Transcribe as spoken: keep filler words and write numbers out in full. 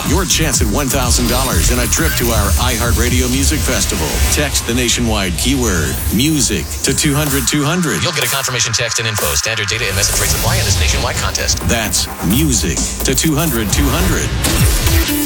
your chance at one thousand dollars and a trip to our iHeartRadio Music Festival. Text the nationwide keyword music to two hundred two hundred. You'll get a confirmation text and info. Standard data and message rates apply in this nationwide contest. That's music to two hundred two hundred.